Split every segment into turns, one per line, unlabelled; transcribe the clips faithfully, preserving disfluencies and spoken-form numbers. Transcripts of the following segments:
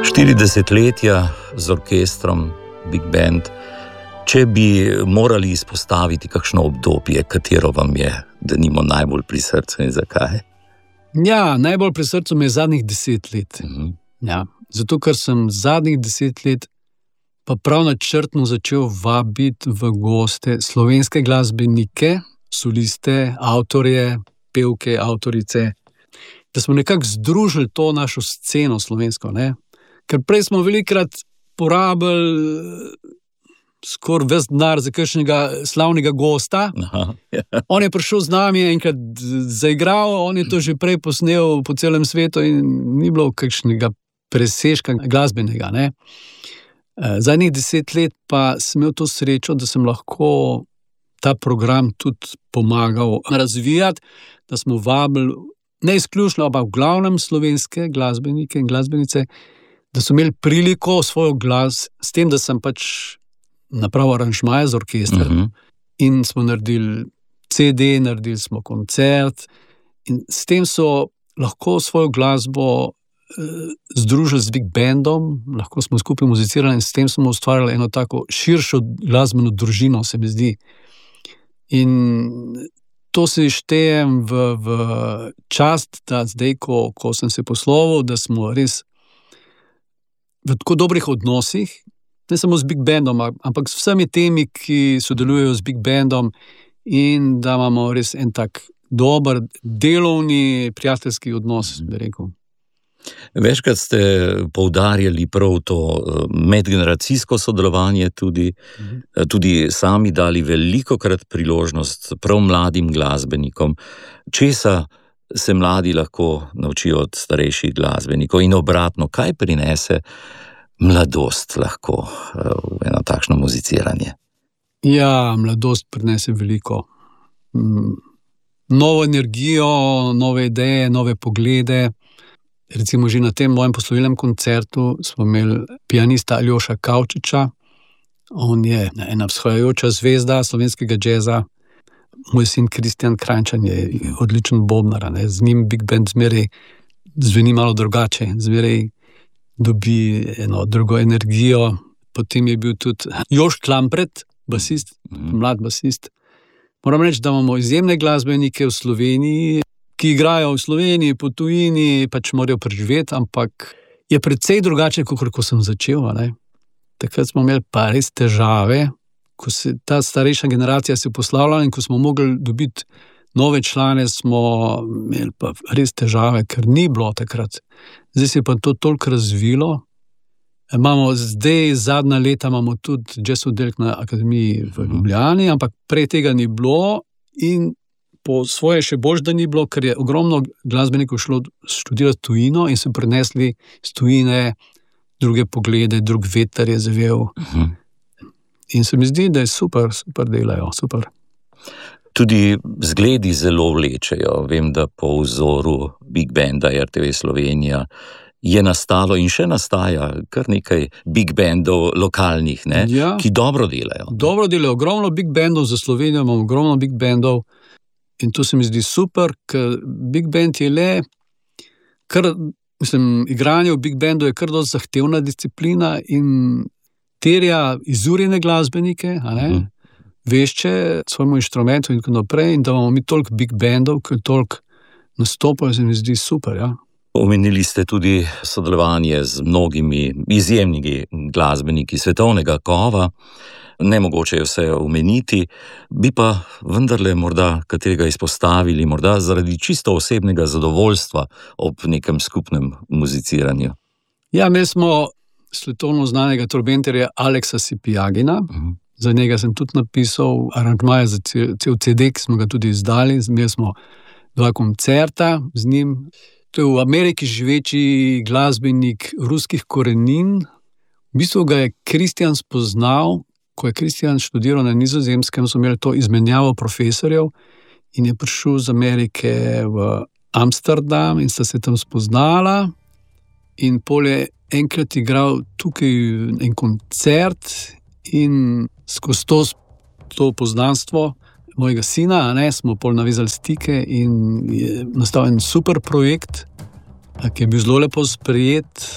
Štiri desetletja z orkestrom, big band. Če bi morali izpostaviti kakšno obdobje, katero vam je, da nimo najbolj pri srcu in zakaj?
Ja, najbolj pri srcu mi je zadnjih deset let.
Mhm.
Ja, zato, ker sem zadnjih deset let pa prav načrtno začel vabiti v goste slovenske glasbenike, soliste, avtorje, pevke, avtorice, da smo nekako združili to našo sceno slovensko, ne? Ker prej smo velikrat porabili skoraj ves denar za kakšnega slavnega gosta.
Aha, ja.
On je prišel z nami enkrat zaigral, on je to že prej posnel po celem svetu in ni bilo kakšnega presežka glasbenega, ne. Zadnjih deset let pa sem imel to srečo, da sem lahko ta program tudi pomagal razvijati, da smo vabili ne izključno, ampak v glavnem slovenske glasbenike in glasbenice, da so imeli priliko svoj glas, s tem, da sem pač napravil aranžmaje z orkester.
Mhm.
In smo naredili ce de, naredili smo koncert in s tem so lahko svojo glasbo eh, združili z big bandom, lahko smo skupaj muzicirali in s tem smo ustvarjali eno tako širšo glasbeno družino, se mi zdi. In to se štejem v, v čast, da zdaj, ko, ko sem se poslovil, da smo res v tako dobrih odnosih, ne samo z big bandom, ampak s vsemi temi, ki sodelujejo z big bandom in da imamo res en tak dober, delovni, prijateljski odnos, bi rekel.
Večkrat ste poudarjali prav to medgeneracijsko sodelovanje, tudi, mhm. tudi sami dali velikokrat priložnost prav mladim glasbenikom. Česa se mladi lahko naučijo od starejših glasbenikov in obratno, kaj prinese mladost lahko v eno takšno muziciranje?
Ja, mladost prinese veliko. Novo energijo, nove ideje, nove poglede. Recimo že na tem mojem poslovilnem koncertu smo imeli pianista Aljoša Kavčiča. On je ena vzhajajoča zvezda slovenskega džeza. Moj sin Kristjan Kranjčan je odličen bobnar, ne? Z njim big band zmeraj zveni malo drugače, zmeraj dobi eno drugo energijo. Potem je bil tudi Jož Klampret, basist, mlad basist. Moram reči, da imamo izjemne glasbenike v Sloveniji, ki igrajo v Sloveniji, po tujini, pač morajo preživeti, ampak je precej drugače, kot ko sem začel. Ne? Takrat smo imeli pa res težave, ko se ta starejša generacija se poslavljala in ko smo mogli dobiti nove člane, smo imeli pa res težave, ker ni bilo takrat. Zdaj se je pa to toliko razvilo. Imamo zdaj, zadnja leta imamo tudi jazz oddelek na Akademiji v Ljubljani, ampak prej tega ni bilo in po svoje še boljš, da ni bilo, ker je ogromno glasbenikov šlo študirati tujino in so prinesli iz tujine druge poglede, drug veter je zavel. Uh-huh. In se mi zdi, da je super, super delajo, super.
Tudi zgledi zelo vlečejo. Vem, da po vzoru big banda er te ve Slovenija je nastalo in še nastaja kar nekaj big bandov lokalnih, ne?
Ja.
Ki dobro delajo.
Dobro delajo, ogromno big bandov za Slovenijo, imamo ogromno big bandov in to se mi zdi super, ker big band je le, kar, mislim, igranje v big bandu je kar dosti zahtevna disciplina in terja izurjene glasbenike, a ne, uh-huh. vešče svojemu inštrumentu in tako naprej, in da imamo mi toliko big bandov, ki toliko nastopajo, se mi zdi super, ja.
Omenili ste tudi sodelovanje z mnogimi izjemnimi glasbeniki svetovnega kova. Nemogoče je vse omeniti, bi pa vendarle morda katerega izpostavili, morda zaradi čisto osebnega zadovoljstva ob nekem skupnem muziciranju.
Ja, imeli smo svetovno znanega trompeterja Aleksa Sipiagina. Uh-huh. Za njega sem tudi napisal aranžmaje za cel ce de, ki smo ga tudi izdali. Imeli smo dva koncerta z njim. To je v Ameriki živeči glasbenik ruskih korenin. V bistvu ga je Kristjan spoznal, ko je Kristjan študiral na Nizozemskem, so imeli to izmenjavo profesorjev in je prišel z Amerike v Amsterdam in sta se tam spoznala in pol je enkrat igral tukaj en koncert in skozi to, to poznanstvo mojega sina, ne, smo pol navezali stike in je nastal en super projekt, ki je bil zelo lepo sprejet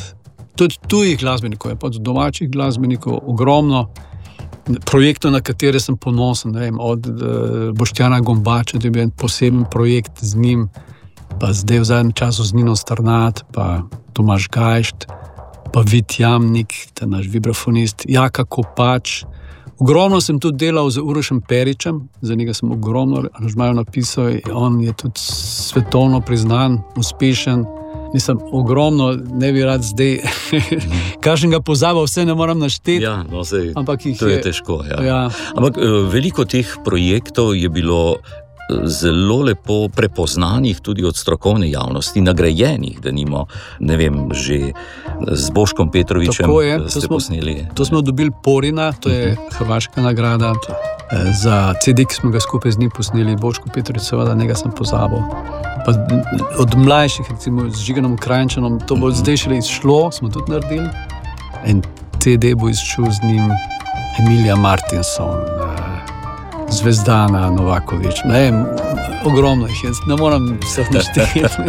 tudi tujih glasbenikov, pa tudi domačih glasbenikov, ogromno projektov, na katere sem ponosen, ne vem, od uh, Boštjana Gombača, da je bil en poseben projekt z njim, pa zdaj v zadnjem času z Nino Strnad, pa Tomaž Gajšt, pa Vit Jamnik, ta naš vibrafonist, Jaka Kopač. Ogromno sem tudi delal z Urošem Peričem, za njega sem ogromno aranžmajev napisal, on je tudi svetovno priznan, uspešen. Nisem ogromno, ne bi rad zdaj, kakšen ga pozabil, vse ne moram našteti.
Ja, no, sej,
ampak jih
to je,
je
težko. Ja.
Ja.
Ampak veliko teh projektov je bilo zelo lepo prepoznanih tudi od strokovne javnosti, nagrajenih, da nimo, ne vem, že z Boškom Petrovičem
je,
ste
smo,
posneli.
To smo dobili Porina, to je uh-huh. hrvaška nagrada. Za C D, ki smo ga skupaj z njim posneli, Boško Petrovič, seveda, njega sem pozabil. Pa od mlajših, recimo z Žiganom Krajnčanom, to bo uh-huh. zdaj šele izšlo, smo tudi naredili. En C D bo izšel z njim, Emilija Martinson, Zvezdana Novakovič, ne vem, ogromno jih je, ne moram vseh našteti.